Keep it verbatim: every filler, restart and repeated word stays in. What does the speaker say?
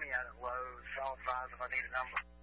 me out at Lowe's. I'll advise if I need a number.